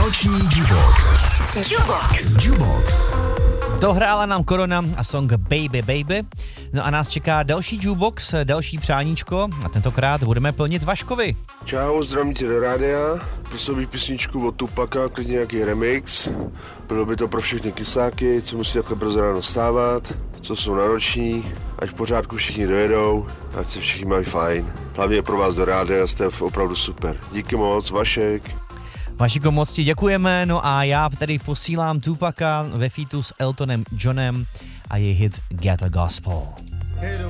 Noční Jukebox. Jukebox. Dohrála nám Korona a song Baby Baby. No a nás čeká další Jukebox, další přáníčko a tentokrát budeme plnit Vaškovi. Čau, zdravím tě do rádia. Prosil bych písničku od Tupaka, klidně nějaký remix. Bylo by to pro všechny kysáky, co musí takhle brzo ráno stávat, co jsou nároční, ať v pořádku všichni dojedou, ať se všichni mají fajn. Hlavně pro vás do rádia, jste opravdu super. Díky moc, Vašek. Vašiko, moc ti děkujeme, no a já tady posílám Tupaka ve featu s Eltonem Johnem a je hit Get a Gospel. Hey, the